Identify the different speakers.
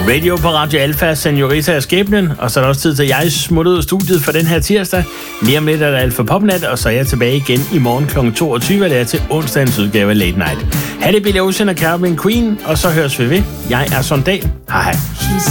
Speaker 1: Radio på Radio Alfa, Senorita og Skæbnen, og så er der også tid til, at jeg smutter ud af studiet for den her tirsdag. Lige om lidt er der Alfa Popnat, og så er jeg tilbage igen i morgen kl. 22, og det er til onsdagens udgave af Late Night. Ha' det, Billy Ocean og Caribbean Queen, og så høres vi ved. Jeg er Sondal. Hej hej.